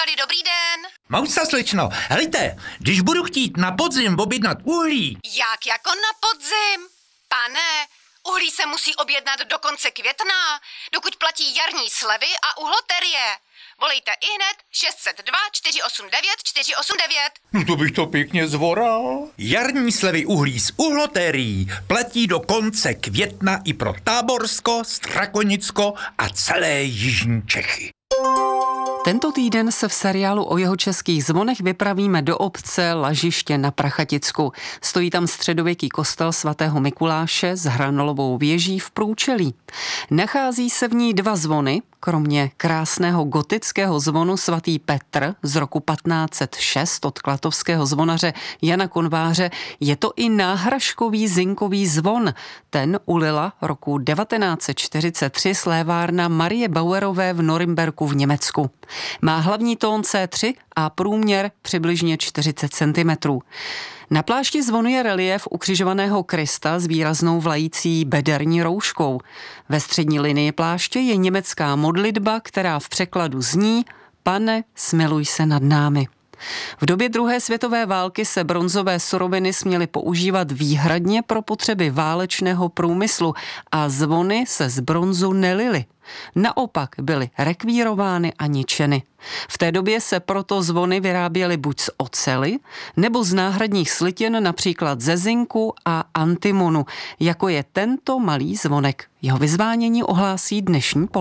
Tady dobrý den. Mousa, slečno, helejte, když budu chtít na podzim objednat uhlí. Jak jako na podzim? Pane, uhlí se musí objednat do konce května, dokud platí jarní slevy a uhloterie. Volejte ihned 602 489 489. No to bych to pěkně zvoral. Jarní slevy uhlí z uhlotérií platí do konce května i pro Táborsko, Strakonicko a celé jižní Čechy. Tento týden se v seriálu o jihočeských zvonech vypravíme do obce Lažiště na Prachaticku. Stojí tam středověký kostel svatého Mikuláše s hranolovou věží v průčelí. Nachází se v ní 2 zvony, kromě krásného gotického zvonu svatý Petr z roku 1506 od klatovského zvonaře Jana Konváře, je to i náhražkový zinkový zvon. Ten ulila roku 1943 slévárna Marie Bauerové v Norimberku v Německu. Má hlavní tón C3 a průměr přibližně 40 cm. Na plášti zvonu je reliéf ukřižovaného Krista s výraznou vlající bederní rouškou. Ve střední linii pláště je německá modlitba, která v překladu zní: Pane, smiluj se nad námi. V době druhé světové války se bronzové suroviny směly používat výhradně pro potřeby válečného průmyslu a zvony se z bronzu nelily. Naopak byly rekvírovány a ničeny. V té době se proto zvony vyráběly buď z oceli, nebo z náhradních slitin, například ze zinku a antimonu, jako je tento malý zvonek. Jeho vyzvánění ohlásí dnešní